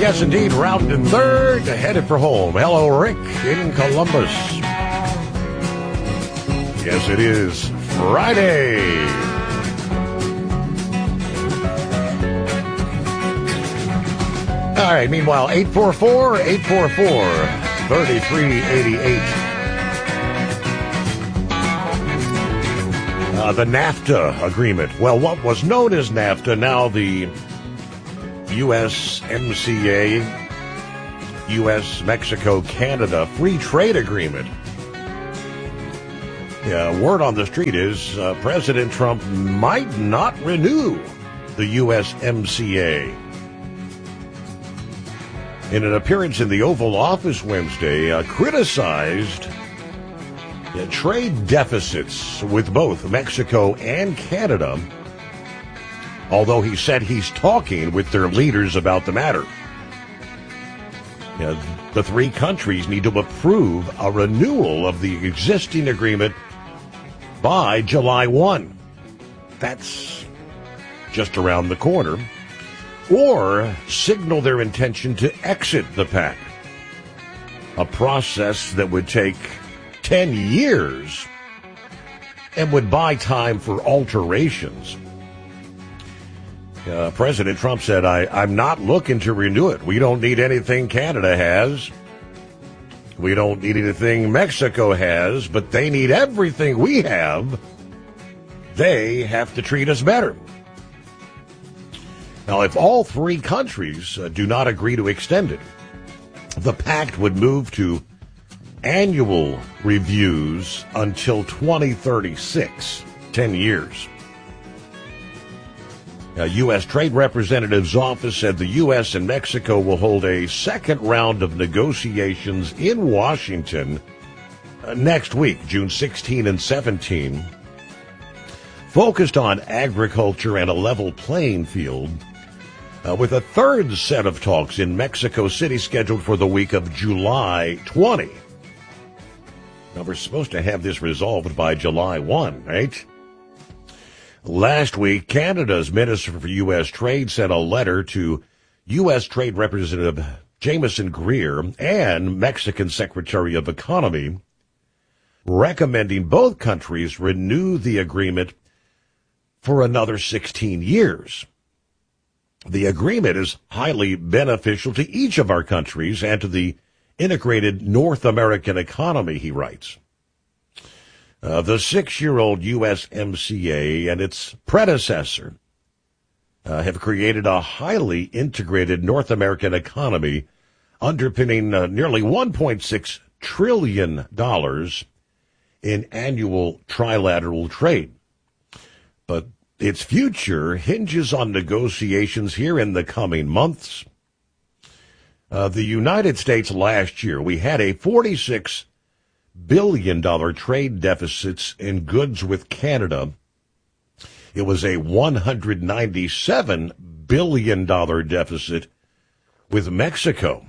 Yes, indeed, round and third, headed for home. Hello, Rick in Columbus. Yes, it is Friday. All right, meanwhile, 844-3388. The NAFTA agreement. Well, what was known as NAFTA, now the USMCA, U.S., Mexico, Canada Free Trade Agreement. Word on the street is President Trump might not renew the USMCA. In an appearance in the Oval Office Wednesday, criticized trade deficits with both Mexico and Canada, although he said he's talking with their leaders about the matter. The three countries need to approve a renewal of the existing agreement by July 1. That's just around the corner. Or signal their intention to exit the pact, a process that would take 10 years and would buy time for alterations. President Trump said, I'm not looking to renew it. We don't need anything Canada has. We don't need anything Mexico has, but they need everything we have. They have to treat us better. Now, if all three countries do not agree to extend it, the pact would move to annual reviews until 2036, 10 years. A U.S. Trade Representative's office said the U.S. and Mexico will hold a second round of negotiations in Washington next week, June 16 and 17, focused on agriculture and a level playing field, with a third set of talks in Mexico City scheduled for the week of July 20. Now, we're supposed to have this resolved by July 1, right? Last week, Canada's Minister for U.S. Trade sent a letter to U.S. Trade Representative Jameson Greer and Mexican Secretary of Economy, recommending both countries renew the agreement for another 16 years. The agreement is highly beneficial to each of our countries and to the integrated North American economy, he writes. The 6-year-old USMCA and its predecessor have created a highly integrated North American economy underpinning nearly $1.6 trillion in annual trilateral trade. But its future hinges on negotiations here in the coming months. The United States last year, we had a $46 billion trade deficits in goods with Canada. It was a $197 billion deficit with Mexico.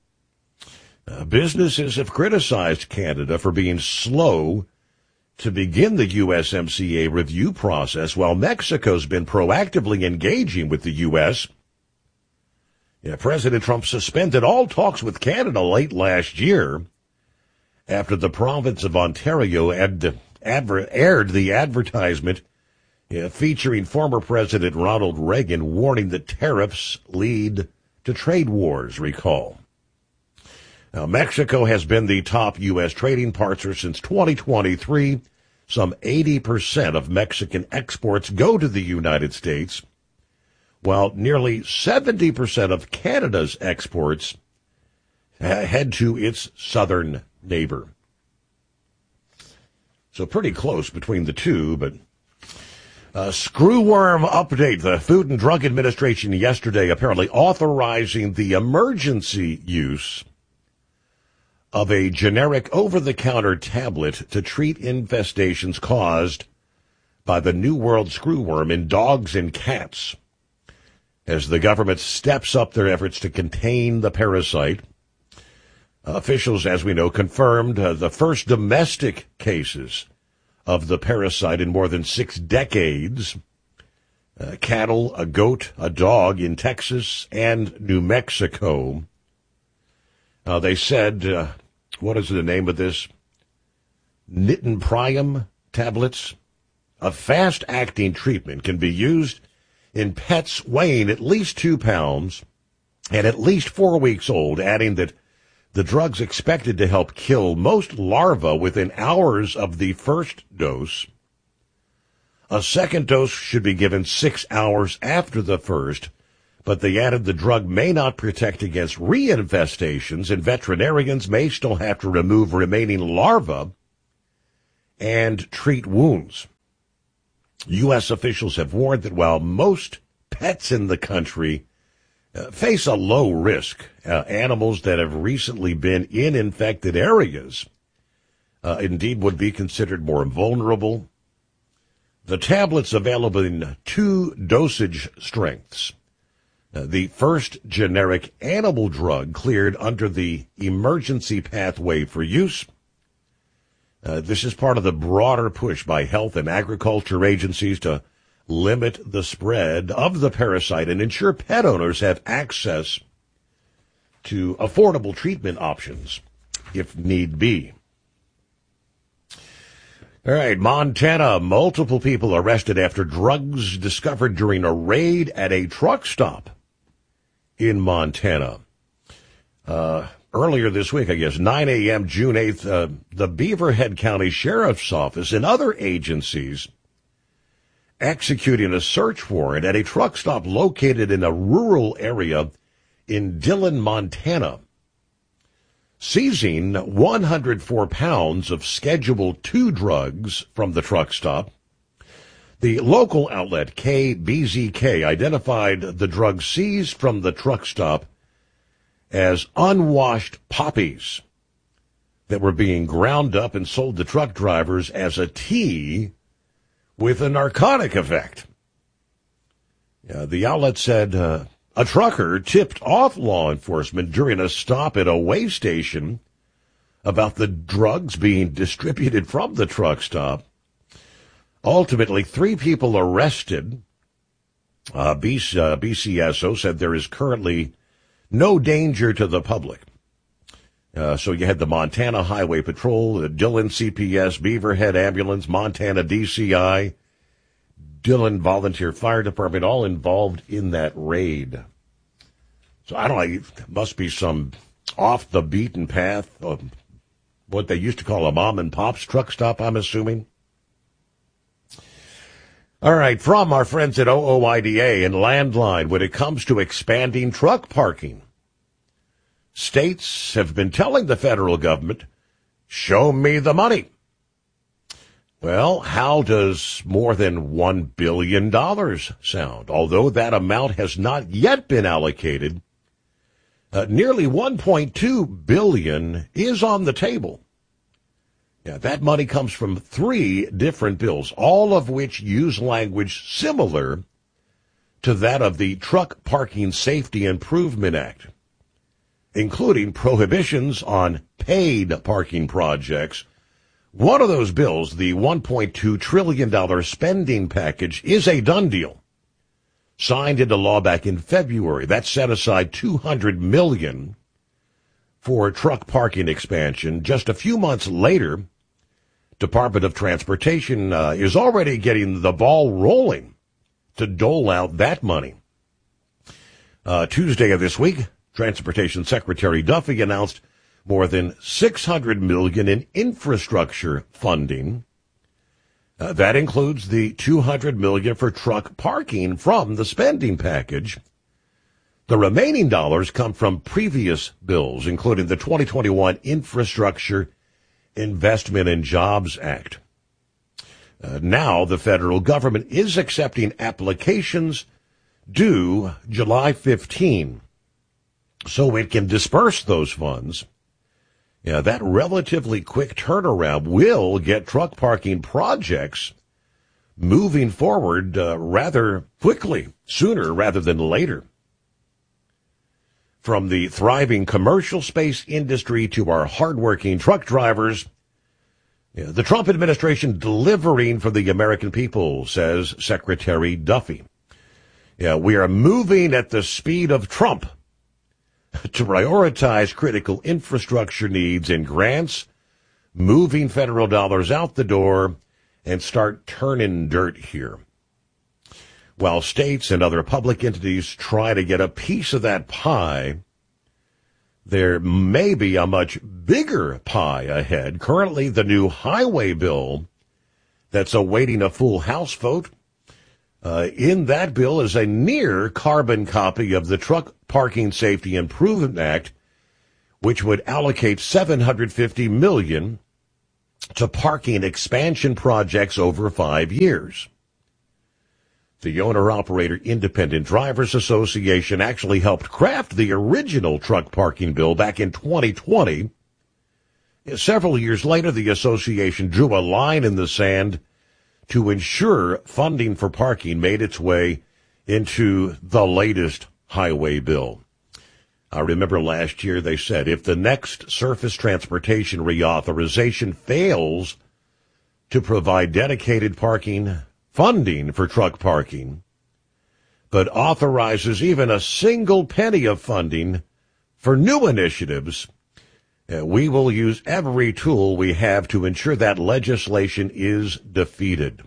Businesses have criticized Canada for being slow to begin the USMCA review process, while Mexico's been proactively engaging with the U.S. President Trump suspended all talks with Canada late last year after the province of Ontario aired the advertisement featuring former President Ronald Reagan warning that tariffs lead to trade wars, recall. Now, Mexico has been the top U.S. trading partner since 2023. Some 80% of Mexican exports go to the United States, while nearly 70% of Canada's exports head to its southern neighbor. So pretty close between the two, but screwworm update. The Food and Drug Administration yesterday apparently authorizing the emergency use of a generic over-the-counter tablet to treat infestations caused by the New World screwworm in dogs and cats, as the government steps up their efforts to contain the parasite. Officials, as we know, confirmed the first domestic cases of the parasite in more than 6 decades. cattle, a goat, a dog in Texas and New Mexico. They said, what is the name of this? Nitenprium tablets. A fast-acting treatment can be used in pets weighing at least 2 pounds and at least 4 weeks old, adding that the drug's expected to help kill most larvae within hours of the first dose. A second dose should be given 6 hours after the first, but they added the drug may not protect against reinfestations, and veterinarians may still have to remove remaining larvae and treat wounds. U.S. officials have warned that while most pets in the country face a low risk, animals that have recently been in infected areas indeed would be considered more vulnerable. The tablets available in 2 dosage strengths. The first generic animal drug cleared under the emergency pathway for use. This is part of the broader push by health and agriculture agencies to limit the spread of the parasite and ensure pet owners have access to affordable treatment options if need be. All right, Montana, multiple people arrested after drugs discovered during a raid at a truck stop in Montana. Earlier this week, 9 a.m., June 8th, the Beaverhead County Sheriff's Office and other agencies executing a search warrant at a truck stop located in a rural area in Dillon, Montana, seizing 104 pounds of Schedule II drugs from the truck stop. The local outlet, KBZK, identified the drugs seized from the truck stop as unwashed poppies that were being ground up and sold to truck drivers as a tea with a narcotic effect. The outlet said a trucker tipped off law enforcement during a stop at a weigh station about the drugs being distributed from the truck stop. Ultimately, 3 people arrested. BCSO said there is currently no danger to the public. So you had the Montana Highway Patrol, the Dillon CPS, Beaverhead Ambulance, Montana DCI, Dillon Volunteer Fire Department, all involved in that raid. So I don't know, it must be some off the beaten path of what they used to call a mom and pop's truck stop, I'm assuming. All right, from our friends at OOIDA and Landline, when it comes to expanding truck parking, states have been telling the federal government, show me the money. Well, how does more than $1 billion sound? Although that amount has not yet been allocated, nearly $1.2 billion is on the table. Yeah, that money comes from 3 different bills, all of which use language similar to that of the Truck Parking Safety Improvement Act, including prohibitions on paid parking projects. One of those bills, the $1.2 trillion spending package, is a done deal. Signed into law back in February. That set aside $200 million for truck parking expansion. Just a few months later, Department of Transportation is already getting the ball rolling to dole out that money. Tuesday of this week, Transportation Secretary Duffy announced more than $600 million in infrastructure funding. That includes the $200 million for truck parking from the spending package. The remaining dollars come from previous bills, including the 2021 Infrastructure Investment and Jobs Act. Now the federal government is accepting applications due July 15, so it can disperse those funds. Yeah, that relatively quick turnaround will get truck parking projects moving forward rather quickly, sooner rather than later. From the thriving commercial space industry to our hardworking truck drivers, the Trump administration delivering for the American people, says Secretary Duffy. Yeah, we are moving at the speed of Trump to prioritize critical infrastructure needs and grants, moving federal dollars out the door, and start turning dirt here. While states and other public entities try to get a piece of that pie, there may be a much bigger pie ahead. Currently, the new highway bill that's awaiting a full House vote. In that bill is a near carbon copy of the Truck Parking Safety Improvement Act, which would allocate $750 million to parking expansion projects over 5 years. The Owner-Operator Independent Drivers Association actually helped craft the original truck parking bill back in 2020. Several years later, the association drew a line in the sand to ensure funding for parking made its way into the latest highway bill. I remember last year they said if the next surface transportation reauthorization fails to provide dedicated parking funding for truck parking, but authorizes even a single penny of funding for new initiatives, we will use every tool we have to ensure that legislation is defeated.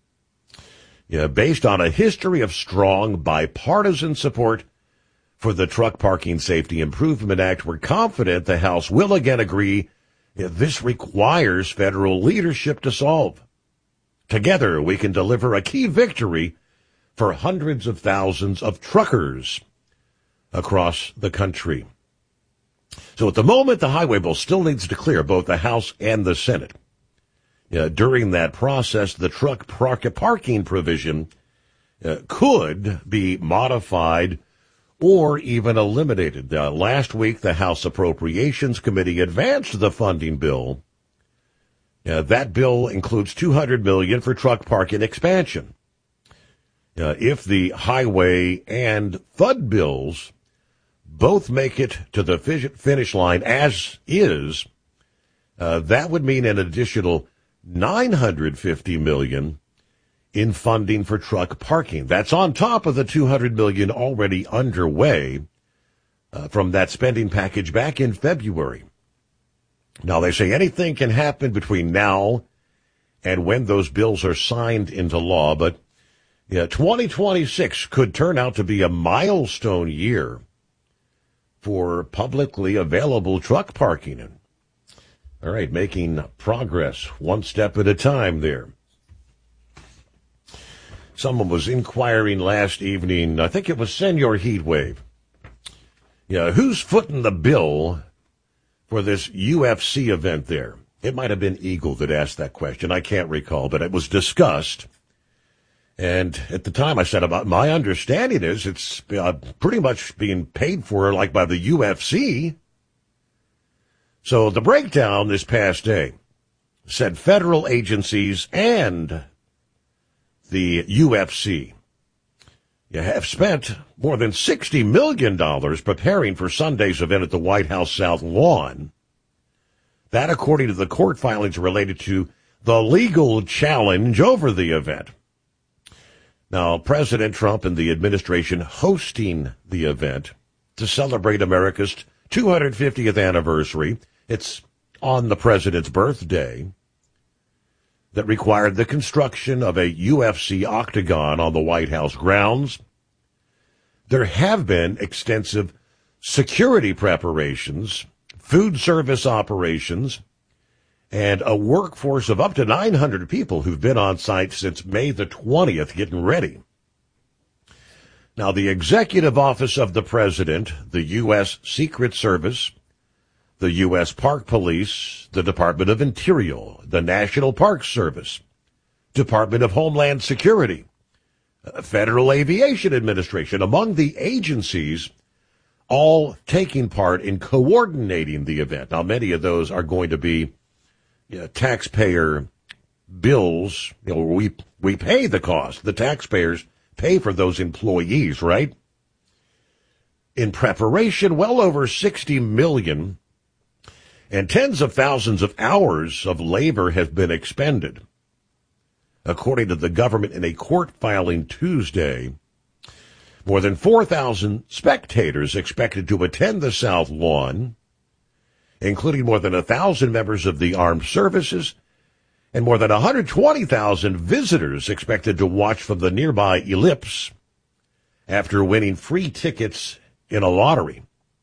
Based on a history of strong bipartisan support for the Truck Parking Safety Improvement Act, we're confident the House will again agree this requires federal leadership to solve. Together, we can deliver a key victory for hundreds of thousands of truckers across the country. So at the moment, the highway bill still needs to clear both the House and the Senate. During that process, the truck parking provision could be modified or even eliminated. Last week, the House Appropriations Committee advanced the funding bill. That bill includes $200 million for truck parking expansion. If the highway and FUD bills both make it to the finish line as is, that would mean an additional $950 million in funding for truck parking. That's on top of the $200 million already underway from that spending package back in February. Now, they say anything can happen between now and when those bills are signed into law, but 2026 could turn out to be a milestone year for publicly available truck parking. All right, making progress one step at a time there. Someone was inquiring last evening, I think it was Senor Heatwave, who's footing the bill for this UFC event there? It might have been Eagle that asked that question. I can't recall, but it was discussed. And at the time I said, about my understanding is it's pretty much being paid for like by the UFC. So the breakdown this past day said federal agencies and the UFC have spent more than $60 million preparing for Sunday's event at the White House South Lawn. That, according to the court filings related to the legal challenge over the event. Now, President Trump and the administration hosting the event to celebrate America's 250th anniversary. It's on the president's birthday. That required the construction of a UFC octagon on the White House grounds. There have been extensive security preparations, food service operations, and a workforce of up to 900 people who've been on site since May the 20th getting ready. Now, the Executive Office of the President, the U.S. Secret Service, the U.S. Park Police, the Department of Interior, the National Park Service, Department of Homeland Security, Federal Aviation Administration, among the agencies all taking part in coordinating the event. Now, many of those are going to be taxpayer bills. We pay the cost. The taxpayers pay for those employees, right? In preparation, well over $60 million and tens of thousands of hours of labor have been expended. According to the government in a court filing Tuesday, More than 4,000 spectators expected to attend the South Lawn, including more than 1,000 members of the armed services and more than 120,000 visitors expected to watch from the nearby Ellipse after winning free tickets in a lottery.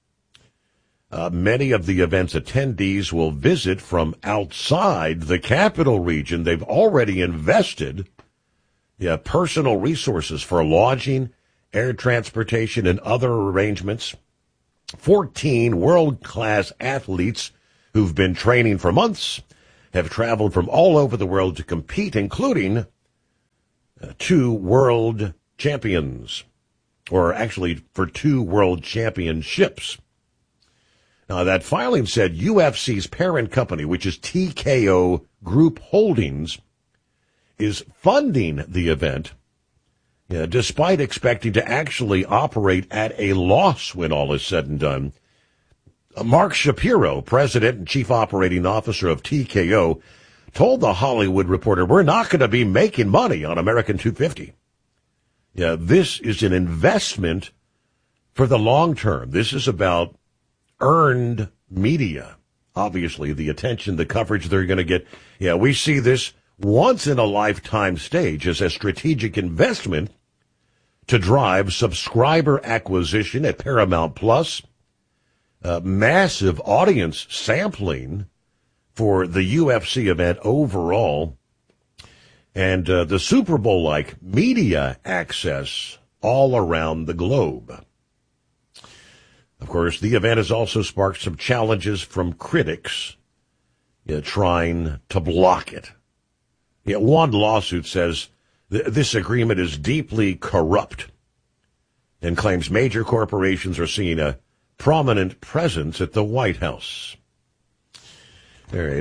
Many of the event's attendees will visit from outside the capital region. They've already invested personal resources for lodging, air transportation, and other arrangements. 14 world-class athletes who've been training for months have traveled from all over the world to compete, including 2 world champions, or actually for 2 world championships. Now, that filing said UFC's parent company, which is TKO Group Holdings, is funding the event, despite expecting to actually operate at a loss when all is said and done. Mark Shapiro, president and chief operating officer of TKO, told The Hollywood Reporter, "We're not going to be making money on American 250. This is an investment for the long term. This is about earned media, obviously, the attention, the coverage they're going to get. We see this once-in-a-lifetime stage as a strategic investment to drive subscriber acquisition at Paramount Plus, massive audience sampling for the UFC event overall, and the Super Bowl-like media access all around the globe. Of course, the event has also sparked some challenges from critics trying to block it. One lawsuit says this agreement is deeply corrupt and claims major corporations are seeing a prominent presence at the White House. All right,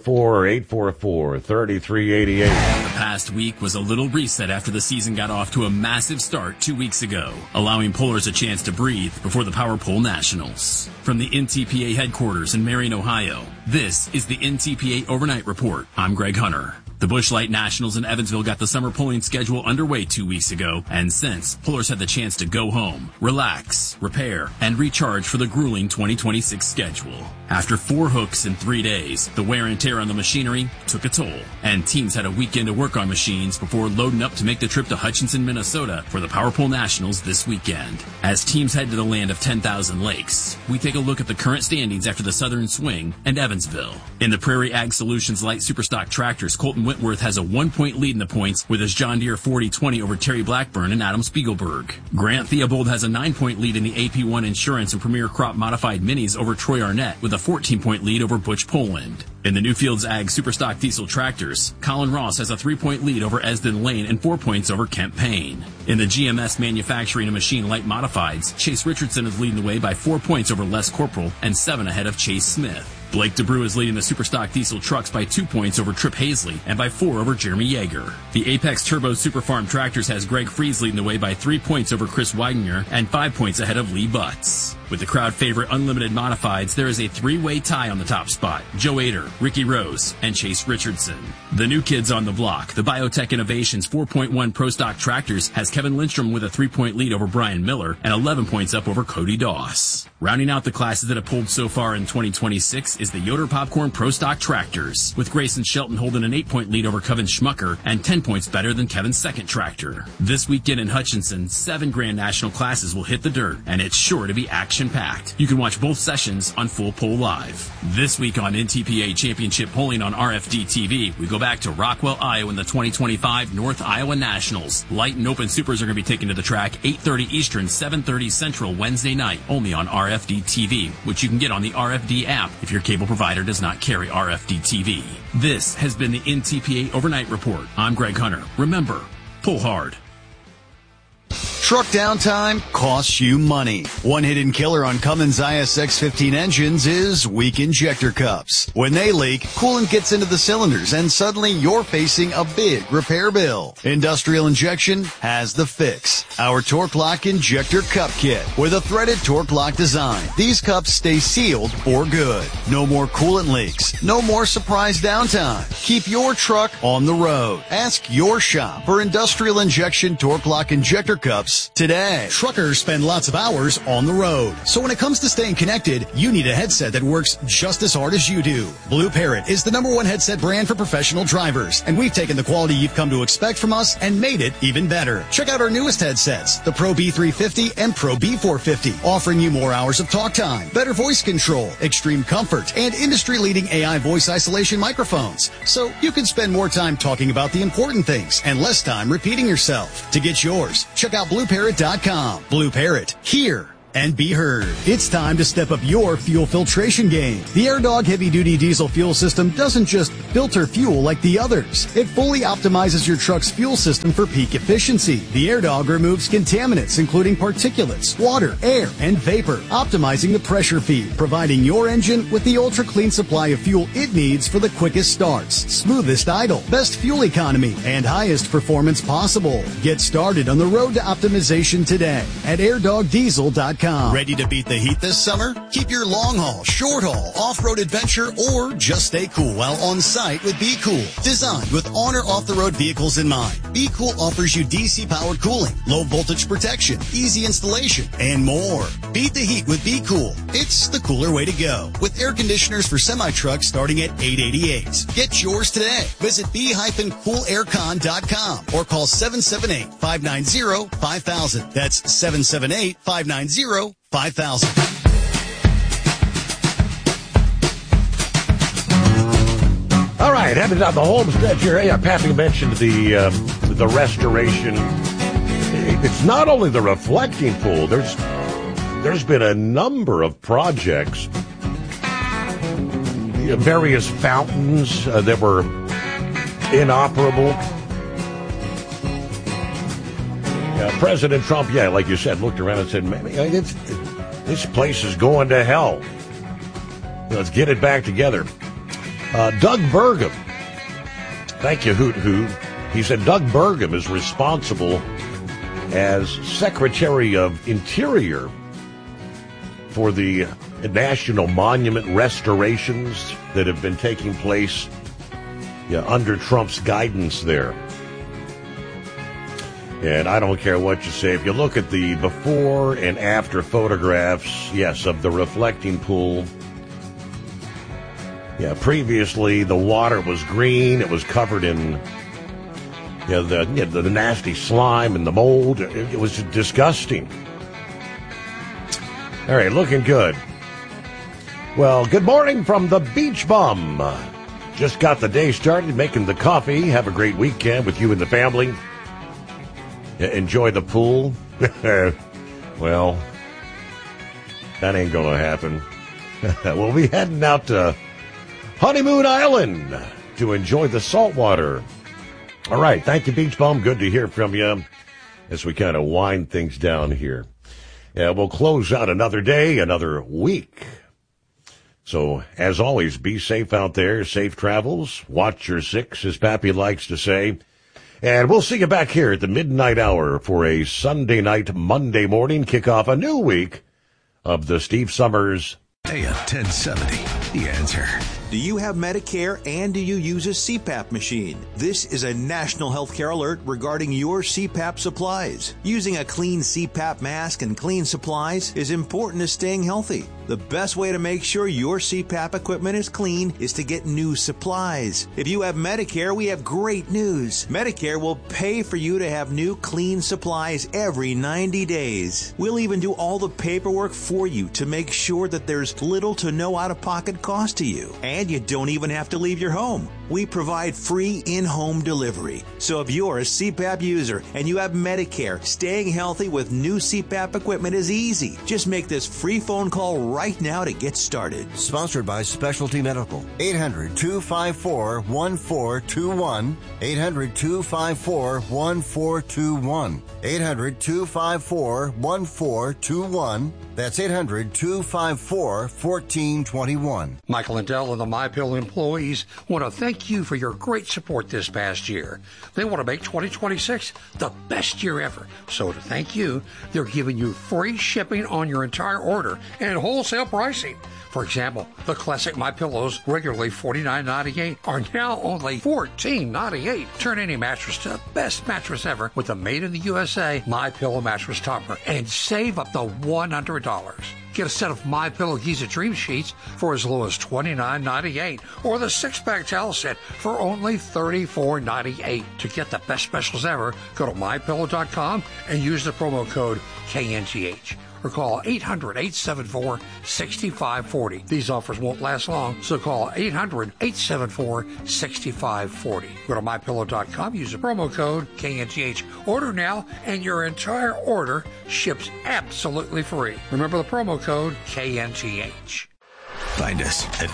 844-844-3388. The past week was a little reset after the season got off to a massive start 2 weeks ago, allowing pullers a chance to breathe before the Power Pole Nationals. From the NTPA headquarters in Marion, Ohio, this is the NTPA Overnight Report. I'm Greg Hunter. The Busch Light Nationals in Evansville got the summer pulling schedule underway 2 weeks ago, and since, pullers had the chance to go home, relax, repair, and recharge for the grueling 2026 schedule. After 4 hooks in 3 days, the wear and tear on the machinery took a toll, and teams had a weekend to work on machines before loading up to make the trip to Hutchinson, Minnesota for the Power Pole Nationals this weekend. As teams head to the land of 10,000 lakes, we take a look at the current standings after the Southern Swing and Evansville. In the Prairie Ag Solutions Light Superstock Tractors, Colton Whitworth has a 1-point lead in the points with his John Deere 4020 over Terry Blackburn and Adam Spiegelberg. Grant Theobald has a 9-point lead in the AP1 Insurance and Premier Crop Modified Minis over Troy Arnett with a 14-point lead over Butch Poland. In the Newfields Ag Superstock Diesel Tractors, Colin Ross has a 3-point lead over Esden Lane and 4 points over Kent Payne. In the GMS Manufacturing and Machine Light Modifieds, Chase Richardson is leading the way by 4 points over Les Corporal and 7 ahead of Chase Smith. Blake DeBrew is leading the Superstock Diesel Trucks by 2 points over Trip Hazley and by 4 over Jeremy Yeager. The Apex Turbo Super Farm Tractors has Greg Freeze leading the way by 3 points over Chris Weidinger and 5 points ahead of Lee Butts. With the crowd favorite Unlimited Modifieds, there is a 3-way tie on the top spot: Joe Ader, Ricky Rose, and Chase Richardson. The new kids on the block, the Biotech Innovations 4.1 Pro Stock Tractors, has Kevin Lindstrom with a 3-point lead over Brian Miller and 11 points up over Cody Doss. Rounding out the classes that have pulled so far in 2026 is the Yoder Popcorn Pro Stock Tractors, with Grayson Shelton holding an 8-point lead over Kevin Schmucker and 10 points better than Kevin's second tractor. This weekend in Hutchinson, 7 Grand National classes will hit the dirt, and it's sure to be action-packed. You can watch both sessions on Full Pull Live. This week on NTPA Championship Polling on RFD TV, we go back to Rockwell, Iowa in the 2025 North Iowa Nationals. Light and Open Supers are going to be taken to the track 8:30 Eastern, 7:30 Central Wednesday night, only on RFD TV, which you can get on the RFD app if your cable provider does not carry RFD TV. This has been the NTPA Overnight Report. I'm Greg Hunter. Remember, pull hard. Truck downtime costs you money. One hidden killer on Cummins ISX-15 engines is weak injector cups. When they leak, coolant gets into the cylinders and suddenly you're facing a big repair bill. Industrial Injection has the fix. Our Torque Lock Injector Cup Kit with a threaded Torque Lock design. These cups stay sealed for good. No more coolant leaks. No more surprise downtime. Keep your truck on the road. Ask your shop for Industrial Injection Torque Lock Injector Cups Cups today. Truckers spend lots of hours on the road. So when it comes to staying connected, you need a headset that works just as hard as you do. Blue Parrot is the #1 headset brand for professional drivers, and we've taken the quality you've come to expect from us and made it even better. Check out our newest headsets, the Pro B350 and Pro B450, offering you more hours of talk time, better voice control, extreme comfort, and industry-leading AI voice isolation microphones. So you can spend more time talking about the important things and less time repeating yourself. To get yours, check out BlueParrot.com. Blue Parrot, hear and be heard. It's time to step up your fuel filtration game. The AirDog heavy-duty diesel fuel system doesn't just filter fuel like the others. It fully optimizes your truck's fuel system for peak efficiency. The AirDog removes contaminants, including particulates, water, air, and vapor, optimizing the pressure feed, providing your engine with the ultra-clean supply of fuel it needs for the quickest starts, smoothest idle, best fuel economy, and highest performance possible. Get started on the road to optimization today at airdogdiesel.com. Ready to beat the heat this summer? Keep your long haul, short haul, off-road adventure, or just stay cool while on site with Be Cool. Designed with on or off-the-road vehicles in mind, Be Cool offers you DC-powered cooling, low voltage protection, easy installation, and more. Beat the heat with Be Cool. It's the cooler way to go. With air conditioners for semi-trucks starting at $888. Get yours today. Visit b-coolaircon.com or call 778-590-5000. That's 778-590-5000. All right, headed down the home stretch here. Hey, Pappy mentioned the restoration. It's not only the reflecting pool. There's been a number of projects, various fountains that were inoperable. President Trump, like you said, looked around and said, man, this place is going to hell. Let's get it back together. Doug Burgum, thank you, Hoot Hoot. He said Doug Burgum is responsible as Secretary of Interior for the National Monument restorations that have been taking place under Trump's guidance there. And I don't care what you say. If you look at the before and after photographs, yes, of the reflecting pool. Previously the water was green. It was covered in the nasty slime and the mold. It was disgusting. All right, looking good. Well, good morning from the Beach Bum. Just got the day started making the coffee. Have a great weekend with you and the family. Enjoy the pool. Well, that ain't going to happen. We'll be heading out to Honeymoon Island to enjoy the salt water. All right. Thank you, Beach Bum. Good to hear from you as we kind of wind things down here. We'll close out another day, another week. So, as always, be safe out there. Safe travels. Watch your six, as Pappy likes to say. And we'll see you back here at the midnight hour for a Sunday night, Monday morning kickoff, a new week of the Steve Summers AM 1070, The Answer. Do you have Medicare and do you use a CPAP machine? This is a national healthcare alert regarding your CPAP supplies. Using a clean CPAP mask and clean supplies is important to staying healthy. The best way to make sure your CPAP equipment is clean is to get new supplies. If you have Medicare, we have great news. Medicare will pay for you to have new clean supplies every 90 days. We'll even do all the paperwork for you to make sure that there's little to no out-of-pocket cost to you. And you don't even have to leave your home. We provide free in-home delivery. So if you're a CPAP user and you have Medicare, staying healthy with new CPAP equipment is easy. Just make this free phone call right now to get started. Sponsored by Specialty Medical. 800-254-1421. 800-254-1421. 800-254-1421. That's 800-254-1421. Michael Lindell and the MyPillow employees want to thank you for your great support this past year. They want to make 2026 the best year ever. So to thank you, they're giving you free shipping on your entire order and wholesale pricing. For example, the classic MyPillows, regularly $49.98, are now only $14.98. Turn any mattress to the best mattress ever with the made in the USA MyPillow mattress topper and save up to $100. Get a set of MyPillow Giza Dream Sheets for as low as $29.98 or the 6-pack towel set for only $34.98. To get the best specials ever, go to MyPillow.com and use the promo code KNTH. Or call 800-874-6540. These offers won't last long, so call 800-874-6540. Go to MyPillow.com, use the promo code KNTH. Order now, and your entire order ships absolutely free. Remember the promo code KNTH. Find us at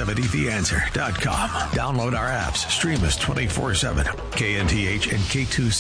am1070theanswer.com. Download our apps. Stream us 24/7. KNTH and K2